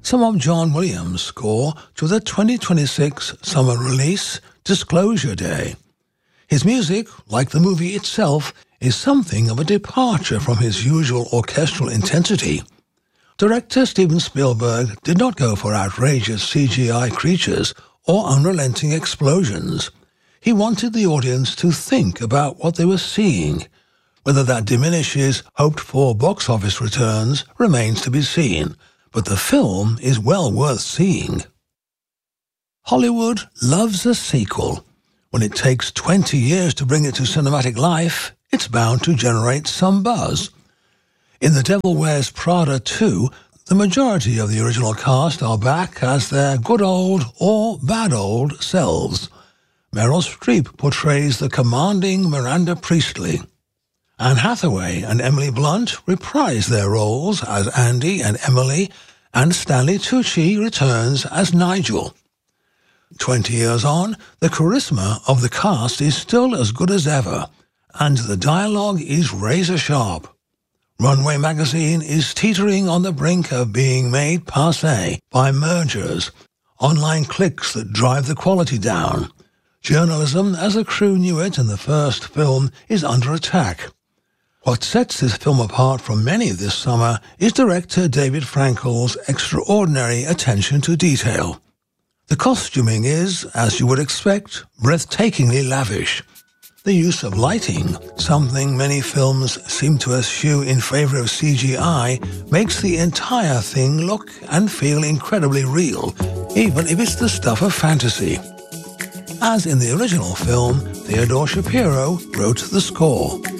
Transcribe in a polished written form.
some of John Williams' score to the 2026 summer release, Disclosure Day. His music, like the movie itself, is something of a departure from his usual orchestral intensity. Director Steven Spielberg did not go for outrageous CGI creatures or unrelenting explosions. He wanted the audience to think about what they were seeing. Whether that diminishes hoped-for box office returns remains to be seen, but the film is well worth seeing. Hollywood loves a sequel. When it takes 20 years to bring it to cinematic life, it's bound to generate some buzz. In The Devil Wears Prada 2, the majority of the original cast are back as their good old or bad old selves. Meryl Streep portrays the commanding Miranda Priestley. Anne Hathaway and Emily Blunt reprise their roles as Andy and Emily, and Stanley Tucci returns as Nigel. 20 years on, the charisma of the cast is still as good as ever, and the dialogue is razor-sharp. Runway Magazine is teetering on the brink of being made passé by mergers, online clicks that drive the quality down. Journalism, as the crew knew it in the first film, is under attack. What sets this film apart from many this summer is director David Frankel's extraordinary attention to detail. The costuming is, as you would expect, breathtakingly lavish. The use of lighting, something many films seem to eschew in favor of CGI, makes the entire thing look and feel incredibly real, even if it's the stuff of fantasy. As in the original film, Theodore Shapiro wrote the score.